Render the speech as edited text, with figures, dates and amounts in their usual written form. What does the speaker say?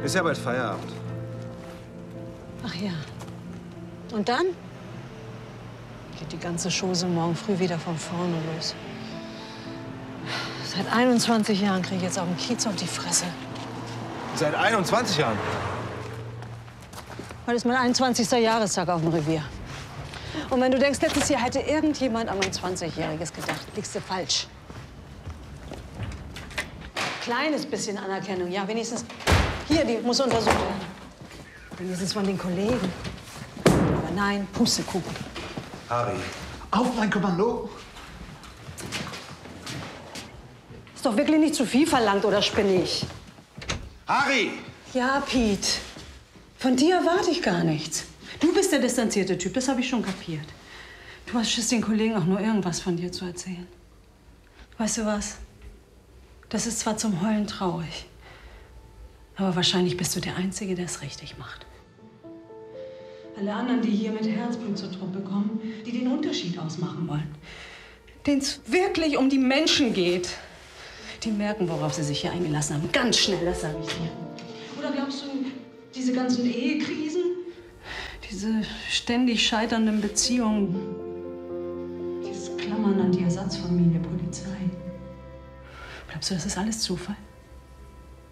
Ist ja bald Feierabend. Ach ja. Und dann geht die ganze Chose morgen früh wieder von vorne los. Seit 21 Jahren kriege ich jetzt auf dem Kiez auf die Fresse. Seit 21 Jahren? Heute ist mein 21. Jahrestag auf dem Revier. Und wenn du denkst, letztes Jahr hätte irgendjemand an mein 20-Jähriges gedacht, liegst du falsch. Kleines bisschen Anerkennung, ja, wenigstens. Hier, die muss untersucht werden. Wenigstens von den Kollegen. Aber nein, Pustekuchen. Harry. Auf mein Kommando! Ist doch wirklich nicht zu viel verlangt, oder spinne ich? Harry! Ja, Pete. Von dir erwarte ich gar nichts. Du bist der distanzierte Typ, das habe ich schon kapiert. Du hast Schiss, den Kollegen auch nur irgendwas von dir zu erzählen. Weißt du was? Das ist zwar zum Heulen traurig, aber wahrscheinlich bist du der Einzige, der es richtig macht. Alle anderen, die hier mit Herzblut zur Truppe kommen, die den Unterschied ausmachen wollen, denen es wirklich um die Menschen geht, die merken, worauf sie sich hier eingelassen haben. Ganz schnell, das sage ich dir. Oder glaubst du, diese ganzen Ehekrisen, diese ständig scheiternden Beziehungen, dieses Klammern an die Ersatzfamilie, Polizei, glaubst du, das ist alles Zufall?